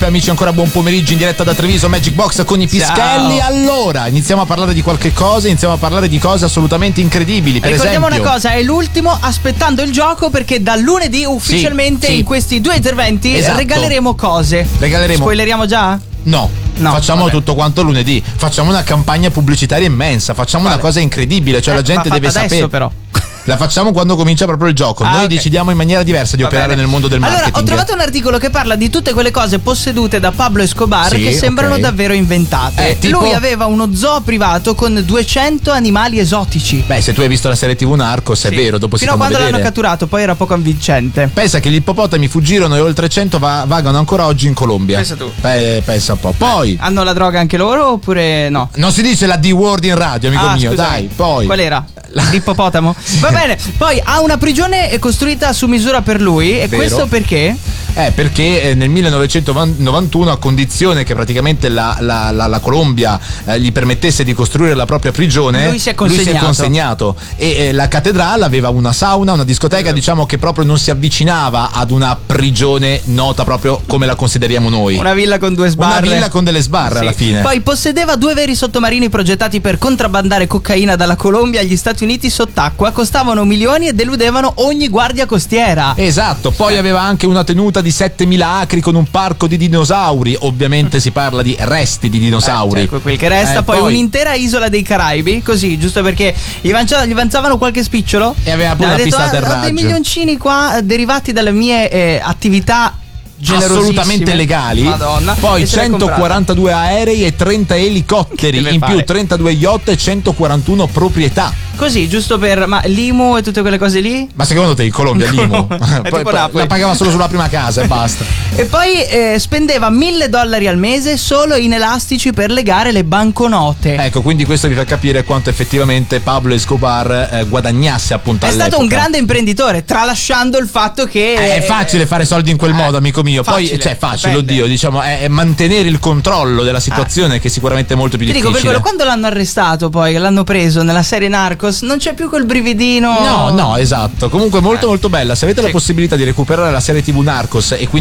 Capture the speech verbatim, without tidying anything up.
amici, ancora buon pomeriggio in diretta da Treviso, Magic Box con i Pischelli. Ciao. Allora, iniziamo a parlare di qualche cosa, iniziamo a parlare di cose assolutamente incredibili. Per Ricordiamo esempio, una cosa, è l'ultimo aspettando il gioco, perché da lunedì ufficialmente sì, sì. in questi due interventi esatto. regaleremo cose. Regaleremo. Spoileriamo già? No. No, facciamo vabbè. tutto quanto lunedì. Facciamo una campagna pubblicitaria immensa. Facciamo vabbè. una cosa incredibile. Cioè, eh, la gente deve adesso, sapere. Però. La facciamo quando comincia proprio il gioco. Ah, Noi okay. decidiamo in maniera diversa di Va operare bene. nel mondo del marketing. Allora, ho trovato un articolo che parla di tutte quelle cose possedute da Pablo Escobar sì, che sembrano okay. davvero inventate. Eh, tipo... Lui aveva uno zoo privato con duecento animali esotici. Beh, se tu hai visto la serie tivù Narcos, sì. è vero, dopo Fino si a quando vedere. l'hanno catturato, poi era poco convincente. Pensa che gli ippopotami fuggirono e oltre cento va- vagano ancora oggi in Colombia. Pensa tu. Beh, pensa un po'. Poi hanno la droga anche loro oppure no? Non si dice la D-word in radio, amico ah, mio, scusami. dai. Poi qual era? L'ippopotamo? Va bene. Poi ha una prigione costruita su misura per lui. E Vero. questo perché? Eh, perché nel millenovecentonovantuno, a condizione che praticamente la, la, la, la Colombia eh, gli permettesse di costruire la propria prigione, lui si è consegnato, lui si è consegnato. E eh, la cattedrale aveva una sauna, una discoteca, diciamo che proprio non si avvicinava ad una prigione nota proprio come la consideriamo noi. Una villa con due sbarre. Una villa con delle sbarre sì. alla fine. Poi possedeva due veri sottomarini progettati per contrabbandare cocaina dalla Colombia agli Stati Uniti sott'acqua, costavano milioni e deludevano ogni guardia costiera. Esatto, poi aveva anche una tenuta di settemila acri con un parco di dinosauri. Ovviamente si parla di resti di dinosauri. Eh, cioè, quel che resta, eh, poi, poi un'intera isola dei Caraibi, così, giusto perché gli avanzavano qualche spicciolo. E aveva pure una pista detto, d'atterraggio. Ho dei milioncini qua derivati dalle mie eh, attività assolutamente legali. Madonna. Poi centoquarantadue aerei e trenta elicotteri, in fare? più trentadue yacht e centoquarantuno proprietà. Così, giusto per. Ma l'I M U e tutte quelle cose lì? Ma secondo te in Colombia l'I M U? poi, poi, la pagava solo sulla prima casa e basta. E poi eh, spendeva mille dollari al mese solo in elastici per legare le banconote. Ecco, quindi questo vi fa capire quanto effettivamente Pablo Escobar eh, guadagnasse appunto È all'epoca. stato un grande imprenditore, tralasciando il fatto che eh, è facile fare soldi in quel eh, modo, amico mio. Poi facile, cioè facile, dipende. oddio, diciamo è, è mantenere il controllo della situazione ah. che è sicuramente molto più Ti difficile. Ti dico, per quello, quando l'hanno arrestato, poi che l'hanno preso nella serie Narcos, non c'è più quel brividino. No, no, esatto. Comunque molto eh. molto bella. Se avete sì. la possibilità di recuperare la serie tivù Narcos e quindi